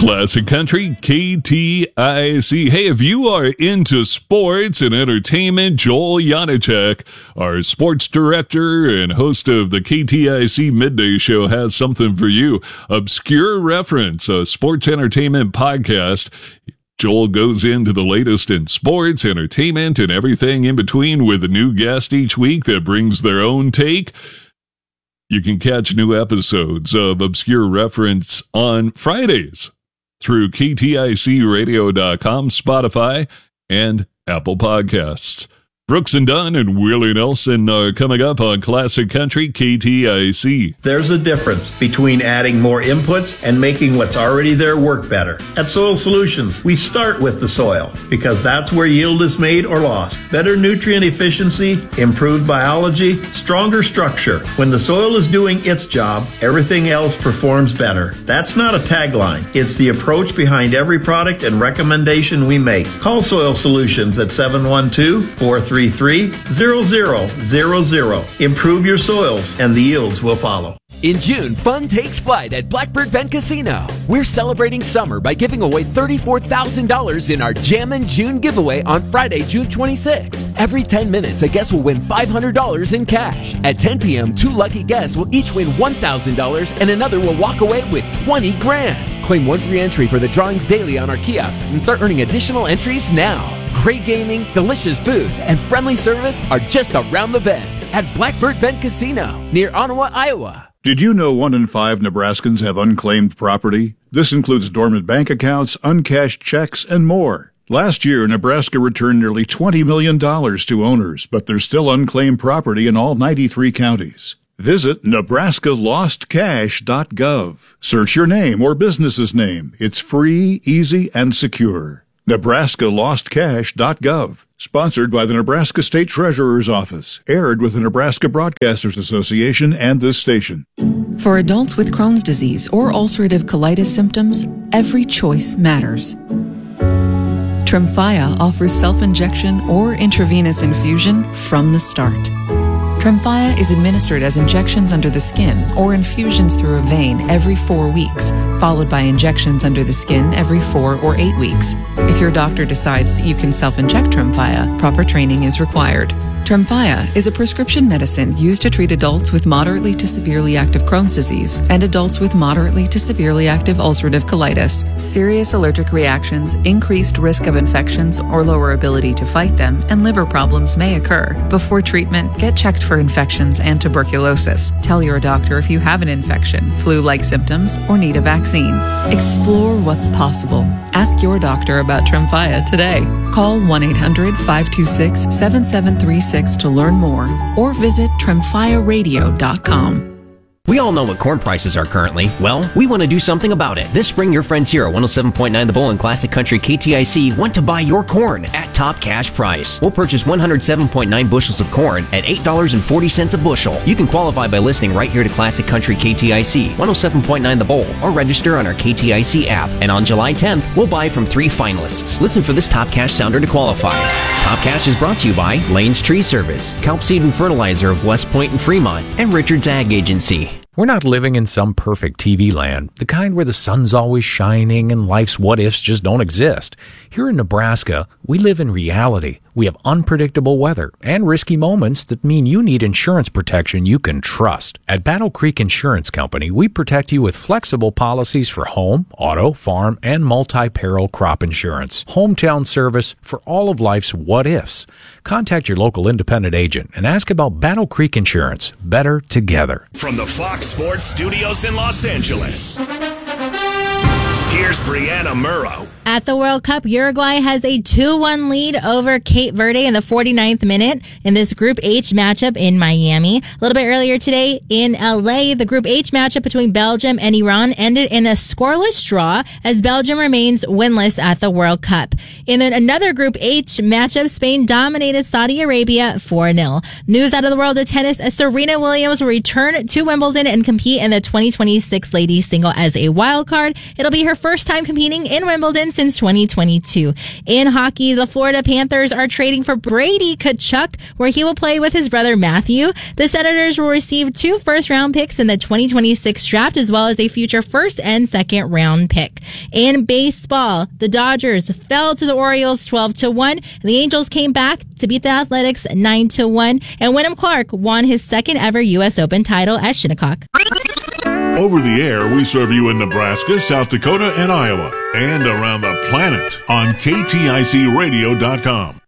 Classic Country, KTIC. Hey, if you are into sports and entertainment, Joel Janacek, our sports director and host of the KTIC Midday Show, has something for you. Obscure Reference, a sports entertainment podcast. Joel goes into the latest in sports, entertainment, and everything in between with a new guest each week that brings their own take. You can catch new episodes of Obscure Reference on Fridays through KTICradio.com, Spotify, and Apple Podcasts. Brooks and Dunn and Willie Nelson are coming up on Classic Country KTIC. There's a difference between adding more inputs and making what's already there work better. At Soil Solutions, we start with the soil because that's where yield is made or lost. Better nutrient efficiency, improved biology, stronger structure. When the soil is doing its job, everything else performs better. That's not a tagline. It's the approach behind every product and recommendation we make. Call Soil Solutions at 712-433-0000. Improve your soils and the yields will follow. In June, fun takes flight at Blackbird Bend Casino. We're celebrating summer by giving away $34,000 in our Jammin' June giveaway on Friday, June 26th. Every 10 minutes, a guest will win $500 in cash. At 10 p.m., 2 lucky guests will each win $1,000 and another will walk away with $20 grand. Claim one free entry for the drawings daily on our kiosks and start earning additional entries now. Great gaming, delicious food, and friendly service are just around the bend at Blackbird Bend Casino near Ottawa, Iowa. Did you know 1 in 5 Nebraskans have unclaimed property? This includes dormant bank accounts, uncashed checks, and more. Last year, Nebraska returned nearly $20 million to owners, but there's still unclaimed property in all 93 counties. Visit nebraskalostcash.gov. Search your name or business's name. It's free, easy, and secure. nebraskalostcash.gov. Sponsored by the Nebraska State Treasurer's Office. Aired with the Nebraska Broadcasters Association and this station. For adults with Crohn's disease or ulcerative colitis symptoms, every choice matters. Tremfya offers self-injection or intravenous infusion from the start. Tremfya is administered as injections under the skin or infusions through a vein every 4 weeks, followed by injections under the skin every 4 or 8 weeks. If your doctor decides that you can self-inject Tremfya, proper training is required. Tremfya is a prescription medicine used to treat adults with moderately to severely active Crohn's disease and adults with moderately to severely active ulcerative colitis. Serious allergic reactions, increased risk of infections or lower ability to fight them, and liver problems may occur. Before treatment, get checked for infections and tuberculosis. Tell your doctor if you have an infection, flu-like symptoms, or need a vaccine. Explore what's possible. Ask your doctor about Tremfya today. Call 1-800-526-7736 to learn more or visit tremfyaradio.com. We all know what corn prices are currently. Well, we want to do something about it. This spring, your friends here at 107.9 The Bull and Classic Country KTIC want to buy your corn at top cash price. We'll purchase 107.9 bushels of corn at $8.40 a bushel. You can qualify by listening right here to Classic Country KTIC, 107.9 The Bull, or register on our KTIC app. And on July 10th, we'll buy from 3 finalists. Listen for this top cash sounder to qualify. Top Cash is brought to you by Lane's Tree Service, Kelp Seed and Fertilizer of West Point and Fremont, and Richard's Ag Agency. We're not living in some perfect TV land, the kind where the sun's always shining and life's what-ifs just don't exist. Here in Nebraska, we live in reality. We have unpredictable weather and risky moments that mean you need insurance protection you can trust. At Battle Creek Insurance Company, we protect you with flexible policies for home, auto, farm, and multi-peril crop insurance. Hometown service for all of life's what-ifs. Contact your local independent agent and ask about Battle Creek Insurance. Better together. From the Fox Sports Studios in Los Angeles, here's Brianna Murrow. At the World Cup, Uruguay has a 2-1 lead over Cape Verde in the 49th minute in this Group H matchup in Miami. A little bit earlier today in LA, the Group H matchup between Belgium and Iran ended in a scoreless draw as Belgium remains winless at the World Cup. In another Group H matchup, Spain dominated Saudi Arabia 4-0. News out of the world of tennis, Serena Williams will return to Wimbledon and compete in the 2026 ladies single as a wild card. It'll be her first time competing in Wimbledon since 2022. In hockey, the Florida Panthers are trading for Brady Tkachuk, where he will play with his brother Matthew. The Senators will receive 2 first-round picks in the 2026 draft, as well as a future first and second round pick. In baseball, the Dodgers fell to the Orioles 12-1, and the Angels came back to beat the Athletics 9-1, and Wyndham Clark won his second ever U.S. Open title at Shinnecock. Over the air, we serve you in Nebraska, South Dakota, and Iowa, and around the planet on KTICradio.com.